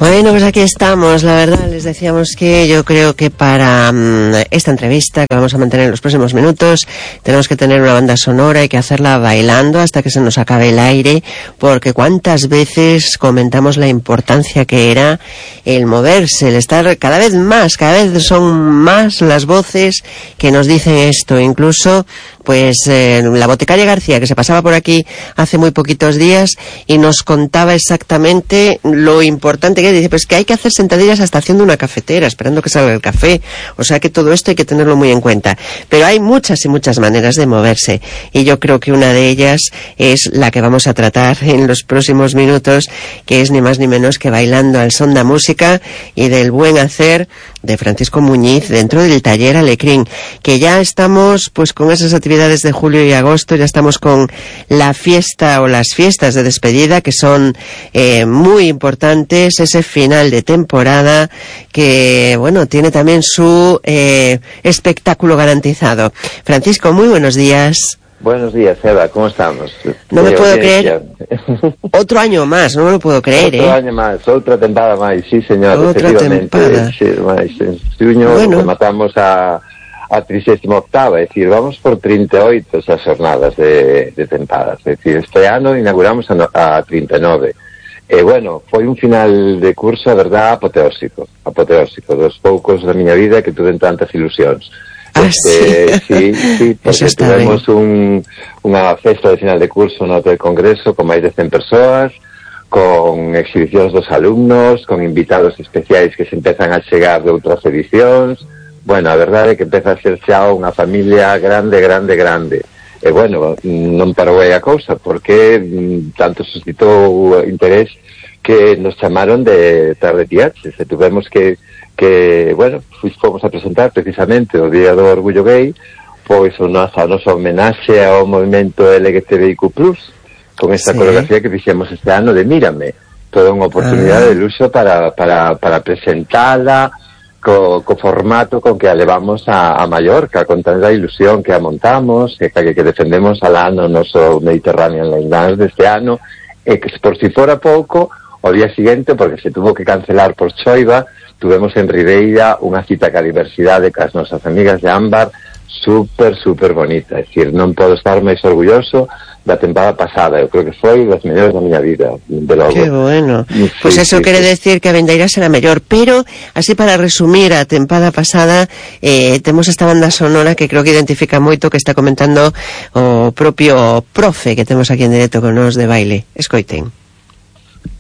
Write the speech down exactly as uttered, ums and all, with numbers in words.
Bueno, pues aquí estamos, la verdad, les decíamos que yo creo que para um, esta entrevista que vamos a mantener en los próximos minutos, tenemos que tener una banda sonora y que hacerla bailando hasta que se nos acabe el aire, porque cuántas veces comentamos la importancia que era el moverse, el estar cada vez más, cada vez son más las voces que nos dicen esto, incluso pues eh, la boticaria García, que se pasaba por aquí hace muy poquitos días y nos contaba exactamente lo importante que es. Dice, pues que hay que hacer sentadillas hasta haciendo una cafetera, esperando que salga el café. O sea que todo esto hay que tenerlo muy en cuenta. Pero hay muchas y muchas maneras de moverse. Y yo creo que una de ellas es la que vamos a tratar en los próximos minutos, que es ni más ni menos que bailando al son da música y del buen hacer de Francisco Muñiz dentro del taller Alecrín, que ya estamos pues con esas actividades de julio y agosto, ya estamos con la fiesta o las fiestas de despedida que son eh, muy importantes, ese final de temporada que bueno tiene también su eh, espectáculo garantizado. Francisco, muy buenos días. Buenos días, Eva, ¿cómo estamos? No me puedo creer. Otro año más, no me lo puedo creer, Otro eh. año más, outra tempada máis, sí, señor, Outra efectivamente. tempada. Sí, máis, en xuño Bueno. matamos a, a trigésima octava, é dicir, vamos por trinta e oito esas jornadas de, de tempadas, é dicir, este ano inauguramos a, no, a trinta e nove. E, bueno, foi un final de curso, a verdad, apoteósico, apoteósico, dos poucos da miña vida que tuven tantas ilusións. Ah, Este, sí, sí, porque tivemos un, unha festa de final de curso no Hotel Congreso con máis de cen persoas, con exhibicións dos alumnos, con invitados especiais que se empezan a chegar de outras edicións. Bueno, a verdade é que empeza a ser xa unha familia grande, grande, grande. E, bueno, non parou aí a cousa, porque mm, tanto suscitou interés que nos chamaron de Tarde Tiaches, e tuvemos que que, bueno, fomos a presentar precisamente o Día do Orgullo Gay, pois o nosa, a nosa homenaxe ao movimento L G T B I Q plus, con esta sí. coreografía que fixemos este ano de Mírame, toda unha oportunidade ah. de luxo para, para, para presentala co, co formato con que a levamos a, a Mallorca, con tanta ilusión que a montamos, que, que, que defendemos alá no noso Mediterranean Line Dance deste ano, e que por si fora pouco, o día seguinte, porque se tuvo que cancelar por choiva, tuvemos en Ribeira unha cita ca diversidade cas nosas amigas de Ámbar super, super bonita. É dicir, non podo estar máis orgulloso da tempada pasada. Eu creo que foi das mellores da miña vida, de logo. Qué bueno. Sí, pues eso sí, quere sí. decir que a vendeira será mellor, pero así para resumir a tempada pasada, eh, temos esta banda sonora que creo que identifica moito, que está comentando o propio profe que temos aquí en directo con nos de baile. Escoiten.